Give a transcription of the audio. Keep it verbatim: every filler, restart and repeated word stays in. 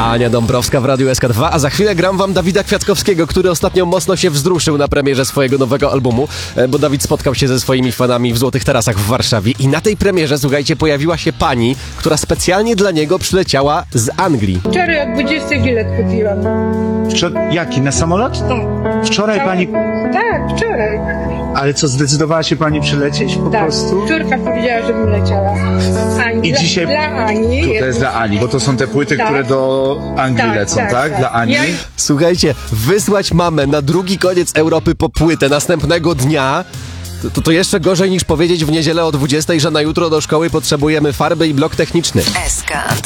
Ania Dąbrowska w Radiu S K dwa, a za chwilę gram wam Dawida Kwiatkowskiego, który ostatnio mocno się wzruszył na premierze swojego nowego albumu, bo Dawid spotkał się ze swoimi fanami w Złotych Tarasach w Warszawie i na tej premierze, słuchajcie, pojawiła się pani, która specjalnie dla niego przyleciała z Anglii. Wczoraj o dwudziestej bilet kupiłam. Wczor- jaki? Na samolot? Tak. Wczoraj pani... Tak, wczoraj. Ale co, zdecydowała się pani przylecieć po Tak. prostu? Córka powiedziała, żebym leciała. Ani. I dla, dzisiaj- Dla Ani. To jest dla Ani, bo to są te płyty, Tak. które do Anglii Tak, lecą, tak? tak, tak. Dla Ani. Ja- Słuchajcie, wysłać mamę na drugi koniec Europy po płytę następnego dnia, to, to jeszcze gorzej niż powiedzieć w niedzielę o dwudziestej, że na jutro do szkoły potrzebujemy farby i blok techniczny. S K